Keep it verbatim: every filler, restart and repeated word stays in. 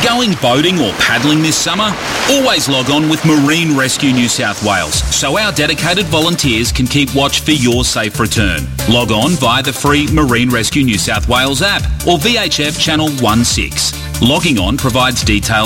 Going boating or paddling this summer? Always log on with Marine Rescue New South Wales so our dedicated volunteers can keep watch for your safe return. Log on via the free Marine Rescue New South Wales app or V H F Channel one six. Logging on provides details